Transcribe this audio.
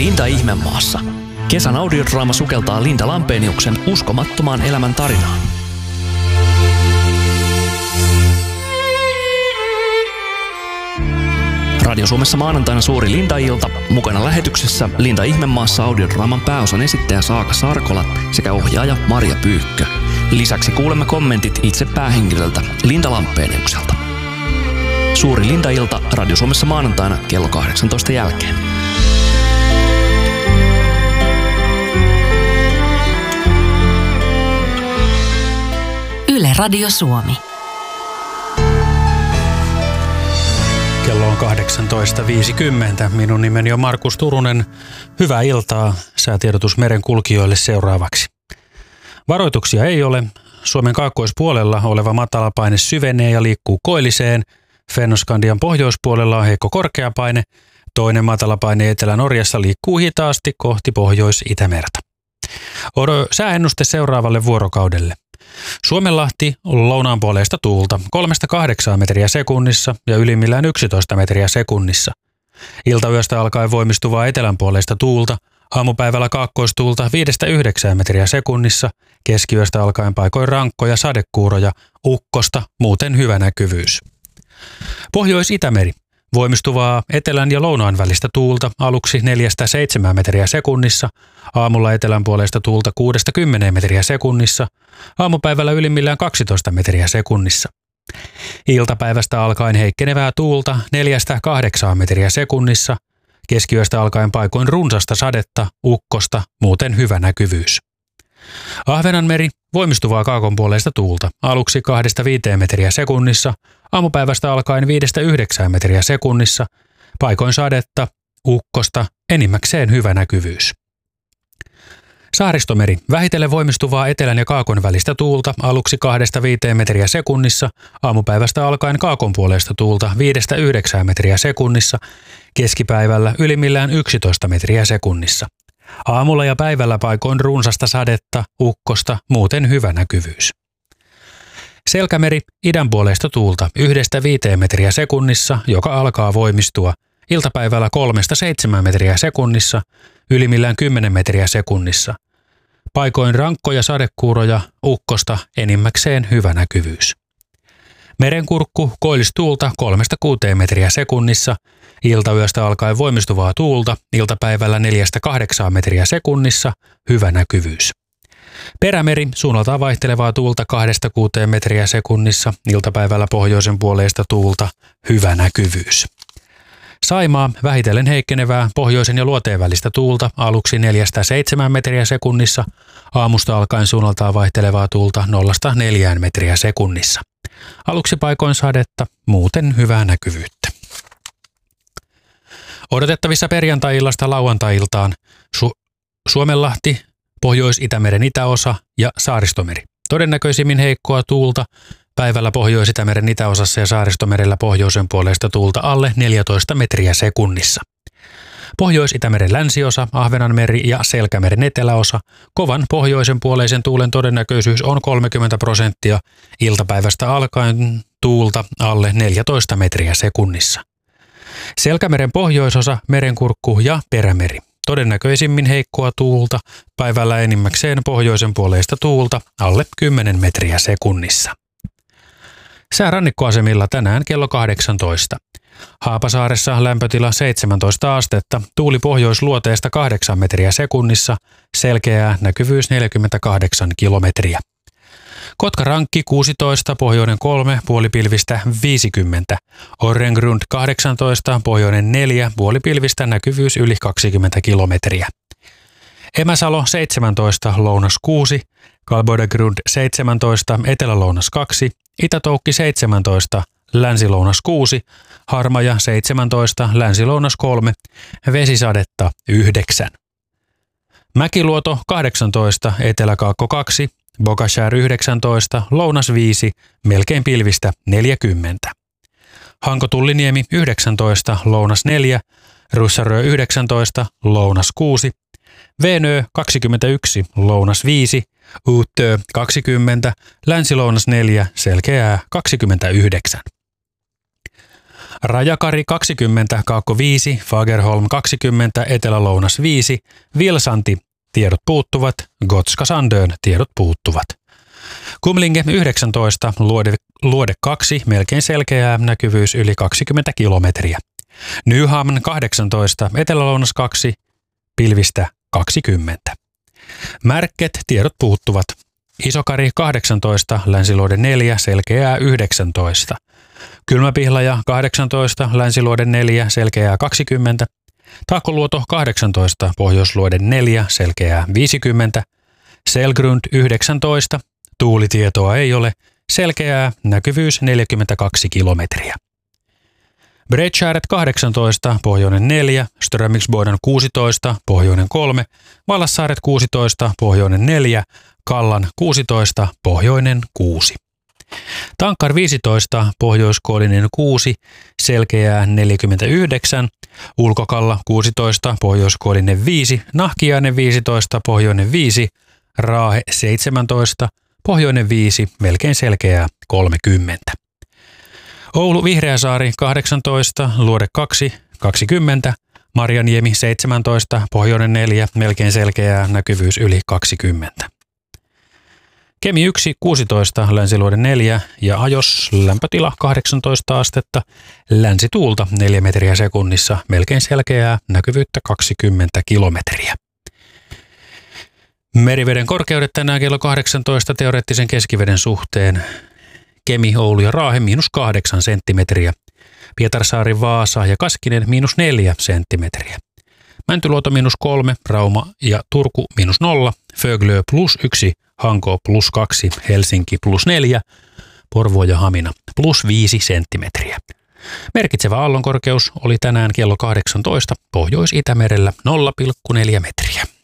Linda ihmemaassa. Kesän audiodraama sukeltaa Linda Lampeniuksen uskomattomaan elämän tarinaan. Radio Suomessa maanantaina suuri Linda-ilta. Mukana lähetyksessä Linda ihmemaassa audiodraaman pääosan esittäjä Saaka Sarkola sekä ohjaaja Marja Pyykkö. Lisäksi kuulemme kommentit itse päähenkilöltä Linda Lampeniukselta. Suuri Linda-ilta Radio Suomessa maanantaina kello 18 jälkeen. Yle Radio Suomi. Kello on 18.50. Minun nimeni on Markus Turunen. Hyvää iltaa. Säätiedotus merenkulkijoille seuraavaksi. Varoituksia ei ole. Suomen kaakkoispuolella oleva matalapaine syvenee ja liikkuu koilliseen. Fennoskandian pohjoispuolella on heikko korkeapaine. Toinen matalapaine Etelä-Norjassa liikkuu hitaasti kohti Pohjois-Itämerta. Sääennuste seuraavalle vuorokaudelle. Suomenlahti lounaanpuoleista tuulta 3-8 metriä sekunnissa ja ylimmillään 11 metriä sekunnissa. Iltayöstä alkaen voimistuvaa etelänpuoleista tuulta, aamupäivällä kaakkoistuulta 5-9 metriä sekunnissa, keskiyöstä alkaen paikoin rankkoja sadekuuroja, ukkosta, muuten hyvä näkyvyys. Pohjois-Itämeri. Voimistuvaa etelän ja lounaan välistä tuulta aluksi 4-7 metriä sekunnissa, aamulla etelänpuoleista tuulta 6-10 metriä sekunnissa, aamupäivällä ylimmillään 12 metriä sekunnissa. Iltapäivästä alkaen heikkenevää tuulta 4-8 metriä sekunnissa, keskiyöstä alkaen paikoin runsasta sadetta, ukkosta, muuten hyvä näkyvyys. Ahvenanmeri, voimistuvaa kaakonpuoleista tuulta, aluksi 2-5 metriä sekunnissa, aamupäivästä alkaen 5-9 metriä sekunnissa, paikoin sadetta, ukkosta, enimmäkseen hyvä näkyvyys. Saaristomeri, vähitellen voimistuvaa etelän ja kaakon välistä tuulta, aluksi 2-5 metriä sekunnissa, aamupäivästä alkaen kaakonpuoleista tuulta 5-9 metriä sekunnissa, keskipäivällä ylimmillään 11 metriä sekunnissa. Aamulla ja päivällä paikoin runsasta sadetta, ukkosta, muuten hyvä näkyvyys. Selkämeri, idänpuoleista tuulta 1-5 metriä sekunnissa, joka alkaa voimistua. Iltapäivällä 3-7 metriä sekunnissa, ylimmillään 10 metriä sekunnissa. Paikoin rankkoja sadekuuroja, ukkosta, enimmäkseen hyvä näkyvyys. Merenkurkku, koillistuulta 3-6 metriä sekunnissa, iltayöstä alkaen voimistuvaa tuulta, iltapäivällä 4-8 metriä sekunnissa, hyvä näkyvyys. Perämeri, suunnaltaan vaihtelevaa tuulta 2-6 metriä sekunnissa, iltapäivällä pohjoisen puoleista tuulta, hyvä näkyvyys. Saimaa, vähitellen heikkenevää pohjoisen ja luoteen välistä tuulta, aluksi 4-7 metriä sekunnissa, aamusta alkaen suunnaltaan vaihtelevaa tuulta 0-4 metriä sekunnissa. Aluksi paikoin sadetta, muuten hyvää näkyvyyttä. Odotettavissa perjantai-illasta lauantai-iltaan Suomenlahti, Pohjois-Itämeren itäosa ja Saaristomeri. Todennäköisimmin heikkoa tuulta, päivällä Pohjois-Itämeren itäosassa ja Saaristomerellä pohjoisen puolesta tuulta alle 14 metriä sekunnissa. Pohjois-Itämeren länsiosa, Ahvenanmeri ja Selkämeren eteläosa, kovan pohjoisen puoleisen tuulen todennäköisyys on 30%, iltapäivästä alkaen tuulta alle 14 metriä sekunnissa. Selkämeren pohjoisosa, Merenkurkku ja Perämeri. Todennäköisimmin heikkoa tuulta, päivällä enimmäkseen pohjoisen puoleista tuulta alle 10 metriä sekunnissa. Sää rannikkoasemilla tänään kello 18. Haapasaaressa lämpötila 17 astetta, tuuli pohjoisluoteesta 8 metriä sekunnissa, selkeää näkyvyys 48 kilometriä. Kotkarankki 16, pohjoinen 3, puolipilvistä 50. Orrengrund 18, pohjoinen 4, puolipilvistä näkyvyys yli 20 kilometriä. Emäsalo 17, lounas 6, Kalbodegrund 17, etelä-lounas 2, Itätoukki 17, länsi-lounas 6, Harmaja 17, länsi-lounas 3, vesisadetta 9. Mäkiluoto 18, etelä-kaakko 2, Bogashär 19, lounas 5, melkein pilvistä 40. Hanko-Tulliniemi 19, lounas 4, Russarö 19, lounas 6, Veenö 21, lounas 5, Uutö 20, länsi-lounas 4, selkeää 29. Rajakari 20, Kaakko 5, Fagerholm 20, Etelä-Lounas 5, Vilsanti, tiedot puuttuvat, Gotska Sandön, tiedot puuttuvat. Kumlinge 19, Luode 2, melkein selkeää, näkyvyys yli 20 kilometriä. Nyhamn 18, Etelä-Lounas 2, pilvistä 20. Märket, tiedot puuttuvat. Isokari 18, Länsiluode 4, selkeää 19. Kylmäpihlaja 18, Länsiluode 4, selkeää 20. Tahkoluoto 18, Pohjoisluode 4, selkeää 50. Selgrund 19, tuulitietoa ei ole, selkeää, näkyvyys 42 kilometriä. Bredskärret 18, Pohjoinen 4, Strömingsboden 16, Pohjoinen 3, Vallassaaret 16, Pohjoinen 4, Kallan 16, Pohjoinen 6. Tankkar 15, Pohjoiskoillinen 6, selkeää 49, Ulkokalla 16, Pohjoiskoillinen 5, Nahkiainen 15, Pohjoinen 5, Raahe 17, Pohjoinen 5, melkein selkeää 30. Oulu Vihreäsaari 18, Luode 2, 20, Marjaniemi 17, Pohjoinen 4, melkein selkeää, näkyvyys yli 20. Kemi 1, 16, Länsiluode 4 ja Ajos lämpötila 18 astetta, länsituulta 4 metriä sekunnissa, melkein selkeää, näkyvyyttä 20 kilometriä. Meriveden korkeudet tänään kello 18 teoreettisen keskiveden suhteen. Kemi, Oulu ja Raahe -8 senttimetriä. Pietarsaari, Vaasa ja Kaskinen -4 senttimetriä. Mäntyluoto -3, Rauma ja Turku -0, Föglö +1, Hanko +2, Helsinki +4, Porvoo ja Hamina +5 senttimetriä. Merkitsevä aallonkorkeus oli tänään kello 18 Pohjois-Itämerellä 0,4 metriä.